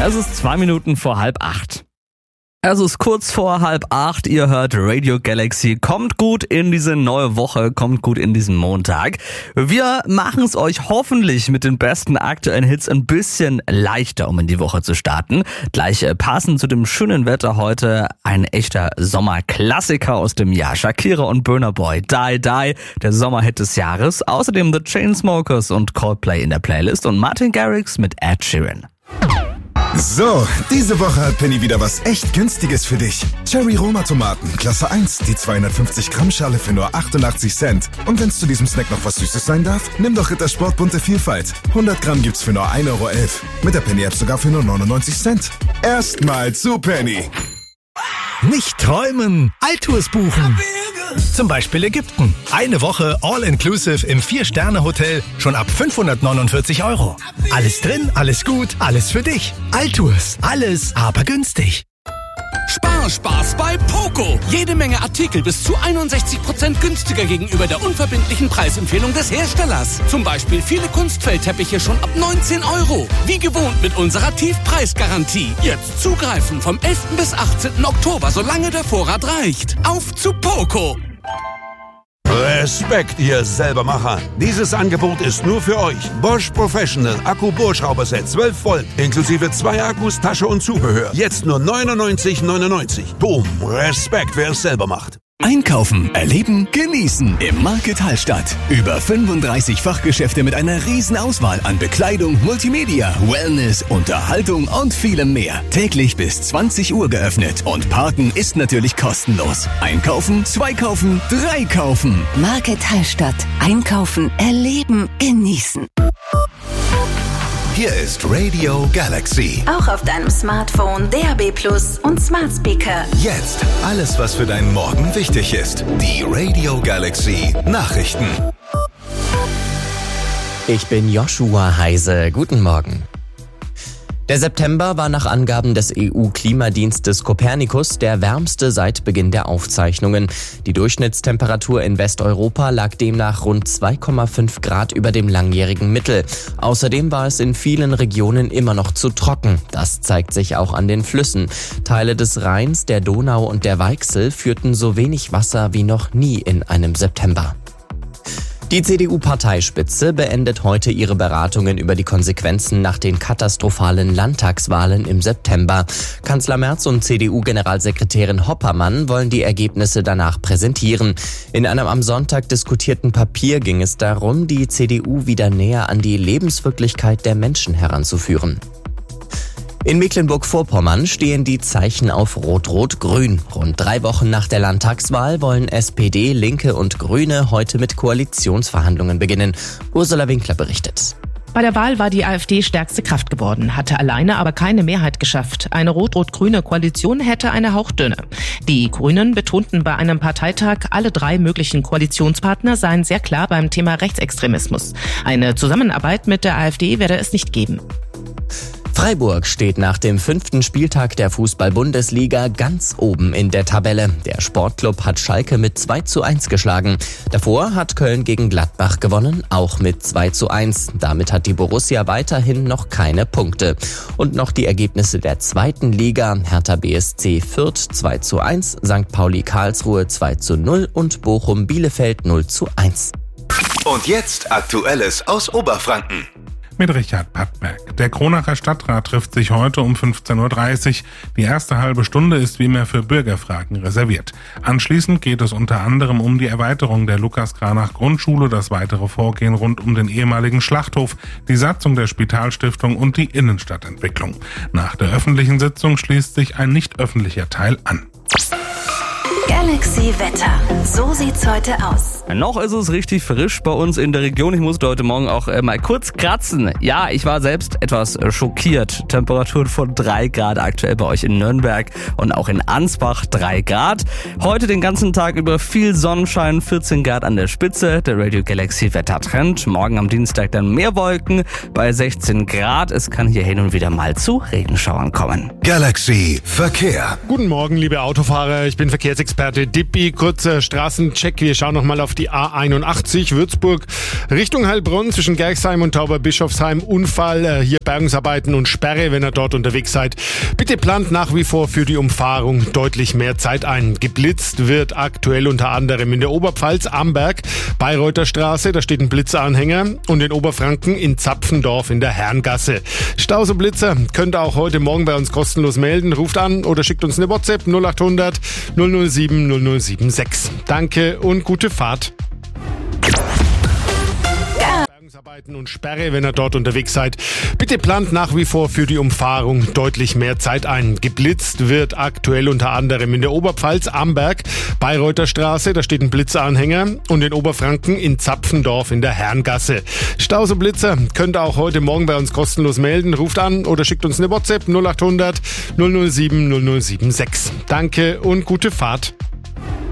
Es ist 2 Minuten vor 7:30. Es ist kurz vor 7:30, ihr hört Radio Galaxy. Kommt gut in diese neue Woche, kommt gut in diesen Montag. Wir machen es euch hoffentlich mit den besten aktuellen Hits ein bisschen leichter, um in die Woche zu starten. Gleich passend zu dem schönen Wetter heute ein echter Sommerklassiker aus dem Jahr. Shakira und Burna Boy, Die Die, der Sommerhit des Jahres. Außerdem The Chainsmokers und Coldplay in der Playlist und Martin Garrix mit Ed Sheeran. So, diese Woche hat Penny wieder was echt Günstiges für dich. Cherry Roma Tomaten, Klasse 1, die 250 Gramm Schale für nur 88 Cent. Und wenn's zu diesem Snack noch was Süßes sein darf, nimm doch Rittersport bunte Vielfalt. 100 Gramm gibt's für nur 1,11 Euro. Mit der Penny-App sogar für nur 99 Cent. Erstmal zu Penny. Nicht träumen, Alltours buchen. Zum Beispiel Ägypten. Eine Woche All-Inclusive im 4-Sterne-Hotel schon ab 549 Euro. Alles drin, alles gut, alles für dich. Alltours, alles aber günstig. Spaß bei Poco. Jede Menge Artikel bis zu 61% günstiger gegenüber der unverbindlichen Preisempfehlung des Herstellers. Zum Beispiel viele Kunstfellteppiche schon ab 19 Euro. Wie gewohnt mit unserer Tiefpreisgarantie. Jetzt zugreifen vom 11. bis 18. Oktober, solange der Vorrat reicht. Auf zu Poco. Respekt, ihr Selbermacher. Dieses Angebot ist nur für euch. Bosch Professional Akku-Bohrschrauberset 12 Volt, inklusive 2 Akkus, Tasche und Zubehör. Jetzt nur 99,99. Boom, Respekt, wer es selber macht. Einkaufen, erleben, genießen im Market Hallstatt. Über 35 Fachgeschäfte mit einer riesen Auswahl an Bekleidung, Multimedia, Wellness, Unterhaltung und vielem mehr. Täglich bis 20 Uhr geöffnet und Parken ist natürlich kostenlos. Einkaufen, 2 kaufen, 3 kaufen. Market Hallstatt. Einkaufen, erleben, genießen. Hier ist Radio Galaxy. Auch auf deinem Smartphone, DAB+ und Smart Speaker. Jetzt alles, was für deinen Morgen wichtig ist. Die Radio Galaxy Nachrichten. Ich bin Joshua Heise. Guten Morgen. Der September war nach Angaben des EU-Klimadienstes Copernicus der wärmste seit Beginn der Aufzeichnungen. Die Durchschnittstemperatur in Westeuropa lag demnach rund 2,5 Grad über dem langjährigen Mittel. Außerdem war es in vielen Regionen immer noch zu trocken. Das zeigt sich auch an den Flüssen. Teile des Rheins, der Donau und der Weichsel führten so wenig Wasser wie noch nie in einem September. Die CDU-Parteispitze beendet heute ihre Beratungen über die Konsequenzen nach den katastrophalen Landtagswahlen im September. Kanzler Merz und CDU-Generalsekretärin Hoppermann wollen die Ergebnisse danach präsentieren. In einem am Sonntag diskutierten Papier ging es darum, die CDU wieder näher an die Lebenswirklichkeit der Menschen heranzuführen. In Mecklenburg-Vorpommern stehen die Zeichen auf Rot-Rot-Grün. Rund 3 Wochen nach der Landtagswahl wollen SPD, Linke und Grüne heute mit Koalitionsverhandlungen beginnen. Ursula Winkler berichtet. Bei der Wahl war die AfD stärkste Kraft geworden, hatte alleine aber keine Mehrheit geschafft. Eine rot-rot-grüne Koalition hätte eine hauchdünne. Die Grünen betonten bei einem Parteitag, alle 3 möglichen Koalitionspartner seien sehr klar beim Thema Rechtsextremismus. Eine Zusammenarbeit mit der AfD werde es nicht geben. Freiburg steht nach dem 5. Spieltag der Fußball-Bundesliga ganz oben in der Tabelle. Der Sportclub hat Schalke mit 2:1 geschlagen. Davor hat Köln gegen Gladbach gewonnen, auch mit 2:1. Damit hat die Borussia weiterhin noch keine Punkte. Und noch die Ergebnisse der 2. Liga. Hertha BSC Fürth 2:1, St. Pauli Karlsruhe 2:0 und Bochum Bielefeld 0:1. Und jetzt Aktuelles aus Oberfranken. Mit Richard Pattberg. Der Kronacher Stadtrat trifft sich heute um 15:30 Uhr. Die erste halbe Stunde ist wie immer für Bürgerfragen reserviert. Anschließend geht es unter anderem um die Erweiterung der Lukas-Kranach-Grundschule, das weitere Vorgehen rund um den ehemaligen Schlachthof, die Satzung der Spitalstiftung und die Innenstadtentwicklung. Nach der öffentlichen Sitzung schließt sich ein nicht öffentlicher Teil an. Galaxy Wetter. So sieht's heute aus. Noch ist es richtig frisch bei uns in der Region. Ich musste heute Morgen auch mal kurz kratzen. Ja, ich war selbst etwas schockiert. Temperaturen von 3 Grad aktuell bei euch in Nürnberg und auch in Ansbach 3 Grad. Heute den ganzen Tag über viel Sonnenschein, 14 Grad an der Spitze. Der Radio Galaxy Wettertrend. Morgen am Dienstag dann mehr Wolken bei 16 Grad. Es kann hier hin und wieder mal zu Regenschauern kommen. Galaxy Verkehr. Guten Morgen, liebe Autofahrer. Ich bin Verkehrsexperte Dippi. Kurzer Straßencheck. Wir schauen noch mal auf auf die A81 Würzburg Richtung Heilbronn zwischen Gerxheim und Tauberbischofsheim. Unfall, hier Bergungsarbeiten und Sperre, wenn ihr dort unterwegs seid. Bitte plant nach wie vor für die Umfahrung deutlich mehr Zeit ein. Geblitzt wird aktuell unter anderem in der Oberpfalz, Amberg, Bayreuther Straße, da steht ein Blitzeranhänger, und in Oberfranken in Zapfendorf in der Herrengasse. Staus und Blitzer könnt ihr auch heute Morgen bei uns kostenlos melden. Ruft an oder schickt uns eine WhatsApp 0800 007 0076. Danke und gute Fahrt. Bergungsarbeiten und Sperre, wenn ihr dort unterwegs seid. Bitte plant nach wie vor für die Umfahrung deutlich mehr Zeit ein. Geblitzt wird aktuell unter anderem in der Oberpfalz, Amberg, Bayreuther Straße, da steht ein Blitzeranhänger, und in Oberfranken in Zapfendorf in der Herrengasse. Staus und Blitzer könnt ihr auch heute Morgen bei uns kostenlos melden. Ruft an oder schickt uns eine WhatsApp 0800 007 0076. Danke und gute Fahrt.